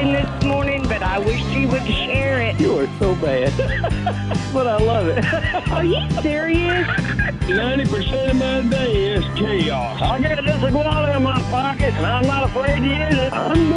information this morning, but I wish she would share it. You are so bad. But I love it. Are you serious? 90% of my day is chaos. I got this iguana in my pocket, and I'm not afraid to use it.